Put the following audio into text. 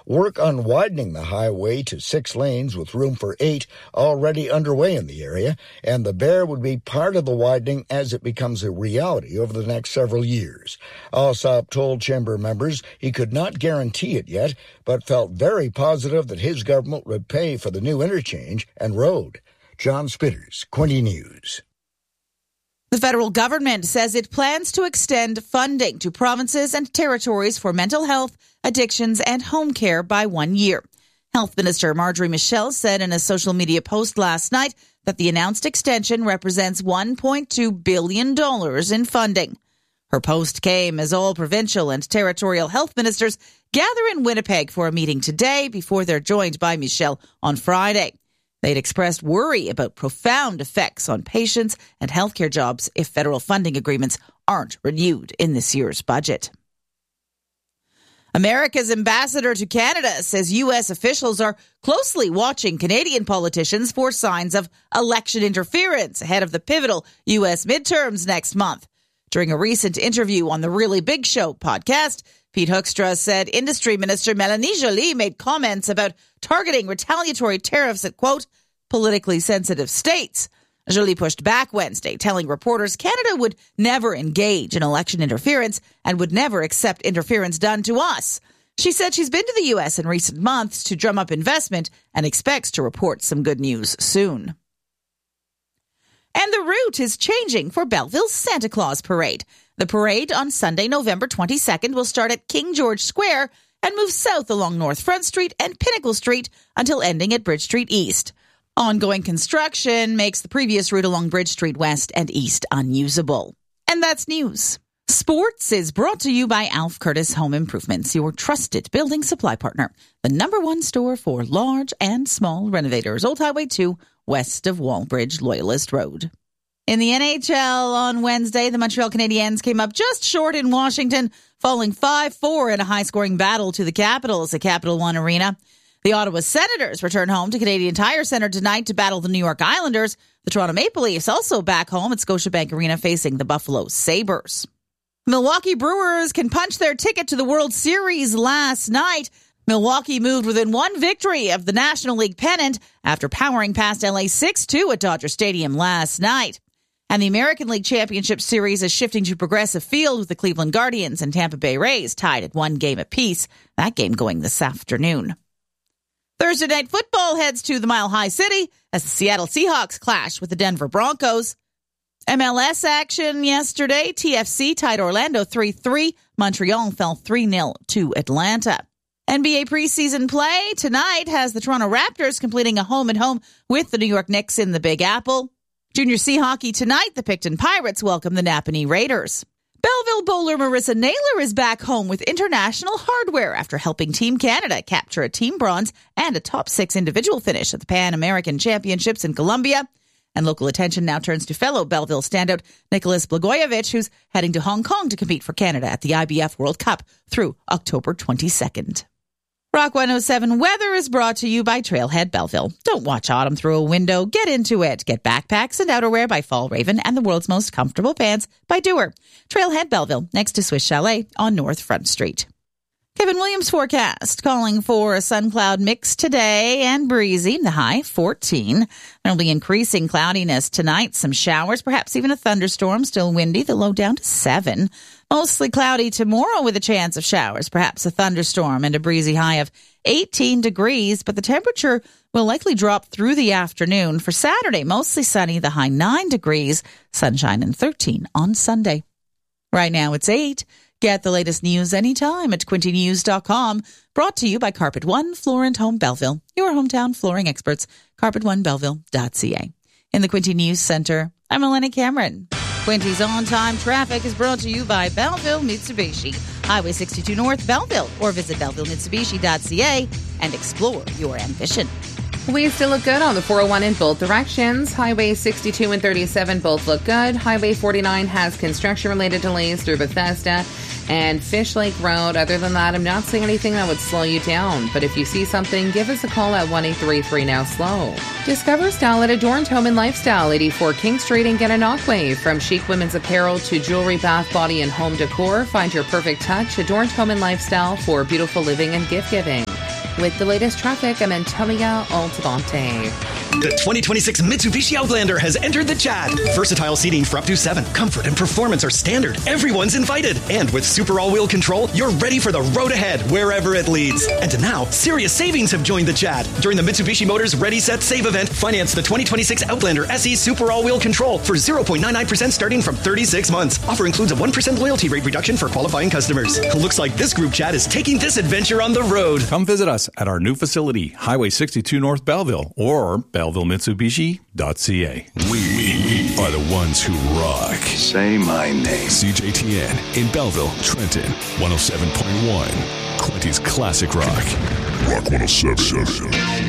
Work on widening the highway to 6 lanes with room for 8 already underway in the area, and the Bear would be part of the widening as it becomes a reality over the next several years. Alsop told Chamber members he could not guarantee it yet, but felt very positive that his government would pay for the new interchange and road. John Spitters, Quinte News. The federal government says it plans to extend funding to provinces and territories for mental health, addictions, and home care by 1 year. Health Minister Marjorie Michel said in a social media post last night that the announced extension represents $1.2 billion in funding. Her post came as all provincial and territorial health ministers gather in Winnipeg for a meeting today before they're joined by Michel on Friday. They'd expressed worry about profound effects on patients and healthcare jobs if federal funding agreements aren't renewed in this year's budget. America's ambassador to Canada says U.S. officials are closely watching Canadian politicians for signs of election interference ahead of the pivotal U.S. midterms next month. During a recent interview on the Really Big Show podcast, Pete Hoekstra said Industry Minister Mélanie Joly made comments about targeting retaliatory tariffs at, quote, politically sensitive states. Joly pushed back Wednesday, telling reporters Canada would never engage in election interference and would never accept interference done to us. She said she's been to the U.S. in recent months to drum up investment and expects to report some good news soon. And the route is changing for Belleville's Santa Claus Parade. The parade on Sunday, November 22nd, will start at King George Square and move south along North Front Street and Pinnacle Street until ending at Bridge Street East. Ongoing construction makes the previous route along Bridge Street West and East unusable. And that's news. Sports is brought to you by Alf Curtis Home Improvements, your trusted building supply partner. The #1 store for large and small renovators. Old Highway 2, west of Wallbridge, Loyalist Road. In the NHL on Wednesday, the Montreal Canadiens came up just short in Washington, falling 5-4 in a high-scoring battle to the Capitals at Capital One Arena. The Ottawa Senators return home to Canadian Tire Centre tonight to battle the New York Islanders. The Toronto Maple Leafs also back home at Scotiabank Arena facing the Buffalo Sabres. Milwaukee Brewers can punch their ticket to the World Series last night. Milwaukee moved within one victory of the National League pennant after powering past LA 6-2 at Dodger Stadium last night. And the American League Championship Series is shifting to Progressive Field with the Cleveland Guardians and Tampa Bay Rays tied at 1 game apiece. That game going this afternoon. Thursday Night Football heads to the Mile High City as the Seattle Seahawks clash with the Denver Broncos. MLS action yesterday. TFC tied Orlando 3-3. Montreal fell 3-0 to Atlanta. NBA preseason play tonight has the Toronto Raptors completing a home-and-home with the New York Knicks in the Big Apple. Junior C hockey tonight, the Picton Pirates welcome the Napanee Raiders. Belleville bowler Marissa Naylor is back home with international hardware after helping Team Canada capture a team bronze and a top 6 individual finish at the Pan American Championships in Colombia. And local attention now turns to fellow Belleville standout Nicholas Blagojevich, who's heading to Hong Kong to compete for Canada at the IBF World Cup through October 22nd. Rock 107 weather is brought to you by Trailhead Belleville. Don't watch autumn through a window. Get into it. Get backpacks and outerwear by Fall Raven and the world's most comfortable pants by Doer. Trailhead Belleville, next to Swiss Chalet on North Front Street. Kevin Williams forecast calling for a sun cloud mix today and breezy, the high 14. There'll be increasing cloudiness tonight, some showers, perhaps even a thunderstorm, still windy, the low down to 7. Mostly cloudy tomorrow with a chance of showers, perhaps a thunderstorm and a breezy high of 18 degrees, but the temperature will likely drop through the afternoon. For Saturday, mostly sunny, the high 9 degrees, sunshine and 13 on Sunday. Right now it's 8. Get the latest news anytime at QuinteNews.com. Brought to you by Carpet One Floor and Home Belleville, your hometown flooring experts. CarpetOneBelleville.ca. In the Quinte News Center, I'm Elena Cameron. Quinte's on-time traffic is brought to you by Belleville Mitsubishi. Highway 62 North, Belleville, or visit BellevilleMitsubishi.ca and explore your ambition. We still look good on the 401 in both directions. Highway 62 and 37 both look good. Highway 49 has construction-related delays through Bethesda and Fish Lake Road. Other than that, I'm not seeing anything that would slow you down. But if you see something, give us a call at 1-833-NOW-SLOW. Discover style at Adorned Home and Lifestyle, 84 King Street in Gananoque. From chic women's apparel to jewelry, bath, body, and home decor, find your perfect touch. Adorned Home and Lifestyle for beautiful living and gift-giving. With the latest traffic, I'm Antonia Altabonte. The 2026 Mitsubishi Outlander has entered the chat. Versatile seating for up to 7. Comfort and performance are standard. Everyone's invited. And with super all-wheel control, you're ready for the road ahead, wherever it leads. And now, serious savings have joined the chat. During the Mitsubishi Motors Ready, Set, Save event, finance the 2026 Outlander SE Super All-Wheel Control for 0.99% starting from 36 months. Offer includes a 1% loyalty rate reduction for qualifying customers. Looks like this group chat is taking this adventure on the road. Come visit us at our new facility, Highway 62 North Belleville, or BellevilleMitsubishi.ca. We are the ones who rock. Say my name. CJTN in Belleville, Trenton, 107.1. Quinty's Classic Rock. Rock 107.